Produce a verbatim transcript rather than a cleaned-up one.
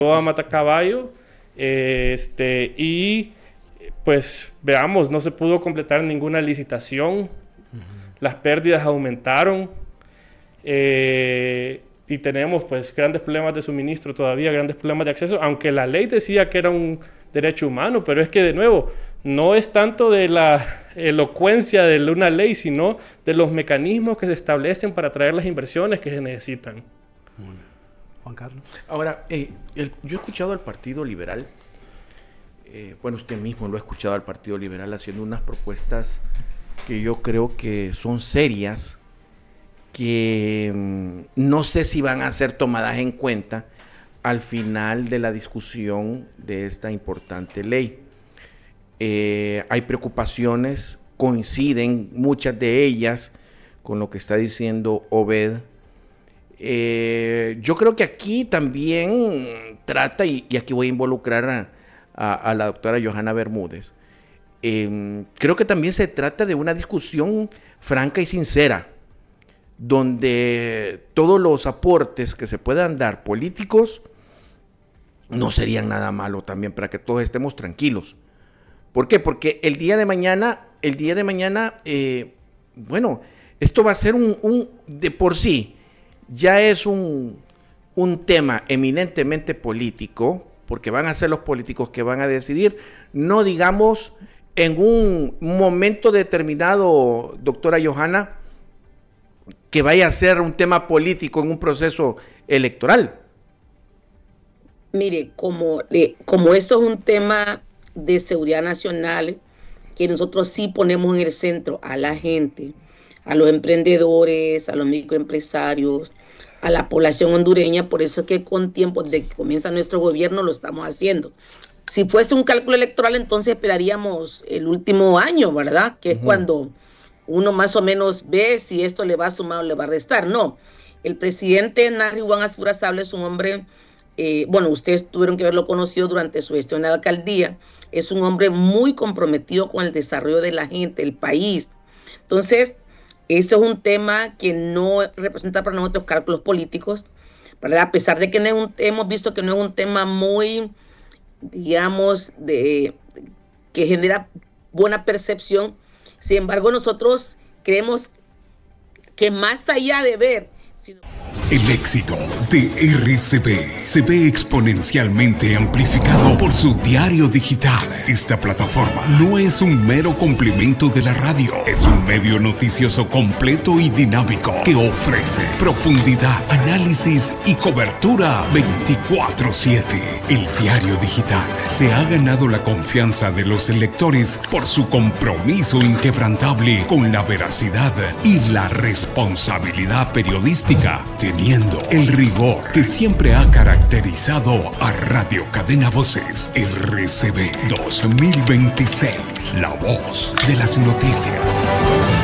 a Matacaballo, eh, este, y pues veamos, no se pudo completar ninguna licitación, uh-huh. Las pérdidas aumentaron, eh, y tenemos pues grandes problemas de suministro todavía, grandes problemas de acceso, aunque la ley decía que era un derecho humano, pero es que de nuevo, no es tanto de la elocuencia de una ley, sino de los mecanismos que se establecen para traer las inversiones que se necesitan. Muy bien. Juan Carlos. Ahora, eh, el, yo he escuchado al Partido Liberal, eh, bueno, usted mismo lo ha escuchado al Partido Liberal haciendo unas propuestas que yo creo que son serias, que mmm, no sé si van a ser tomadas en cuenta al final de la discusión de esta importante ley. Eh, hay preocupaciones, coinciden muchas de ellas con lo que está diciendo Obed. Eh, yo creo que aquí también trata, y, y aquí voy a involucrar a, a, a la doctora Johanna Bermúdez, eh, creo que también se trata de una discusión franca y sincera, donde todos los aportes que se puedan dar políticos no serían nada malo también, para que todos estemos tranquilos. ¿Por qué? Porque el día de mañana, el día de mañana, eh, bueno, esto va a ser un, un de por sí, ya es un, un tema eminentemente político, porque van a ser los políticos que van a decidir, no digamos en un momento determinado, doctora Johanna, que vaya a ser un tema político en un proceso electoral. Mire, como, eh, como esto es un tema de seguridad nacional, que nosotros sí ponemos en el centro a la gente, a los emprendedores, a los microempresarios, a la población hondureña, por eso es que con tiempo de que comienza nuestro gobierno lo estamos haciendo. Si fuese un cálculo electoral, entonces esperaríamos el último año, ¿verdad? Que uh-huh. es cuando uno más o menos ve si esto le va a sumar o le va a restar. No, el presidente Narri Juan Asfurazable es un hombre, eh, bueno, ustedes tuvieron que haberlo conocido durante su gestión en la alcaldía, es un hombre muy comprometido con el desarrollo de la gente, el país. Entonces, este es un tema que no representa para nosotros cálculos políticos, ¿verdad? A pesar de que no es un, hemos visto que no es un tema muy, digamos, de, que genera buena percepción. Sin embargo, nosotros creemos que más allá de ver... Sino... El éxito de R C B se ve exponencialmente amplificado por su diario digital. Esta plataforma no es un mero complemento de la radio, es un medio noticioso completo y dinámico que ofrece profundidad, análisis y cobertura veinticuatro siete. El diario digital se ha ganado la confianza de los lectores por su compromiso inquebrantable con la veracidad y la responsabilidad periodística, teniendo el rigor que siempre ha caracterizado a Radio Cadena Voces. R C B dos mil veintiséis, la voz de las noticias.